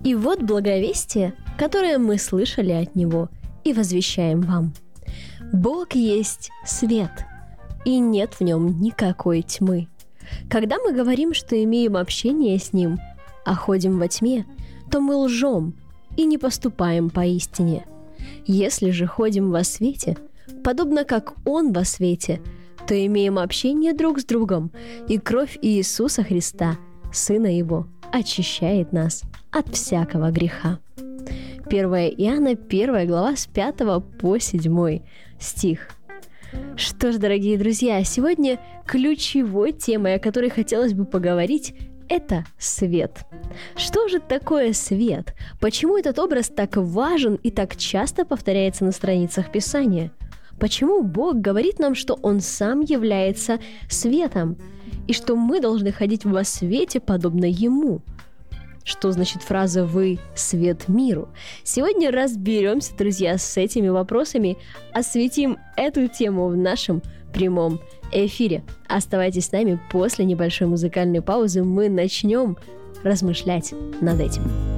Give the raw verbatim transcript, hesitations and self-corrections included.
И вот благовестие, которое мы слышали от Него и возвещаем вам. Бог есть свет, и нет в нем никакой тьмы. Когда мы говорим, что имеем общение с Ним, а ходим во тьме, то мы лжем и не поступаем поистине. Если же ходим во свете, подобно как Он во свете, то имеем общение друг с другом, и кровь Иисуса Христа, Сына Его, очищает нас от всякого греха. первое Иоанна, первая глава, с пятого по седьмой стих. Что ж, дорогие друзья, сегодня ключевой темой, о которой хотелось бы поговорить, это свет. Что же такое свет? Почему этот образ так важен и так часто повторяется на страницах Писания? Почему Бог говорит нам, что Он сам является светом, и что мы должны ходить во свете, подобно Ему? Что значит фраза «Вы – свет миру»? Сегодня разберемся, друзья, с этими вопросами, осветим эту тему в нашем прямом эфире. Оставайтесь с нами, после небольшой музыкальной паузы мы начнем размышлять над этим.